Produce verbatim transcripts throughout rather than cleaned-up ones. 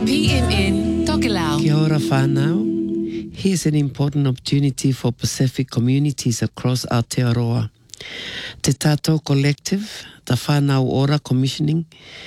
P M N Tokelau. Kia ora whānau. Here's an important opportunity for Pacific communities across Aotearoa. Te Tātou Collective, the Whānau Ora Commissioning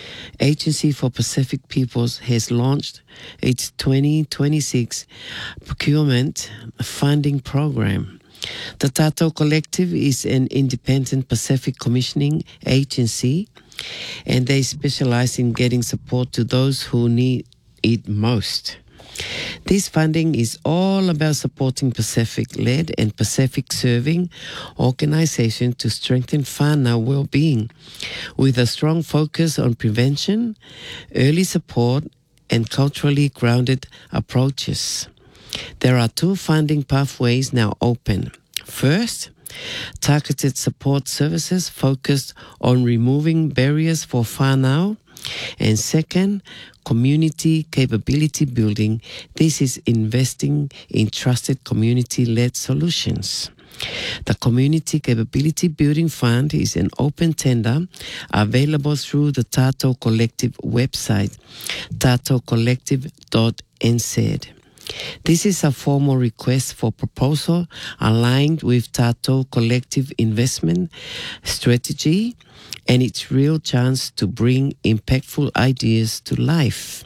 Agency for Pacific Peoples, has launched its twenty twenty-six procurement funding program. The Tātou Collective is an independent Pacific commissioning agency, and they specialize in getting support to those who need it most. This funding is all about supporting Pacific-led and Pacific-serving organizations to strengthen whānau well-being, with a strong focus on prevention, early support, and culturally grounded approaches. There are two funding pathways now open. First, targeted support services focused on removing barriers for whānau. And second, community capability building. This is investing in trusted community-led solutions. The Community Capability Building Fund is an open tender available through the Tātou Collective website, tātou collective dot n z. This is a formal request for proposal aligned with Tātou Collective investment strategy and its real chance to bring impactful ideas to life.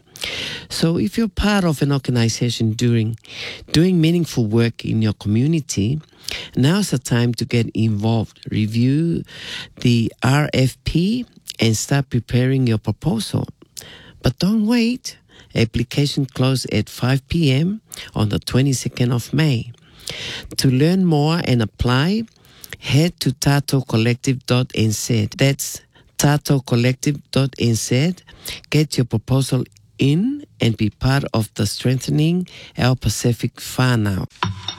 So if you're part of an organization doing, doing meaningful work in your community, now's the time to get involved. Review the R F P and start preparing your proposal. But don't wait. Application closed at five p.m. on the twenty-second of May. To learn more and apply, head to tātou collective dot n z. That's tātou collective dot n z. Get your proposal in and be part of the strengthening our Pacific whānau.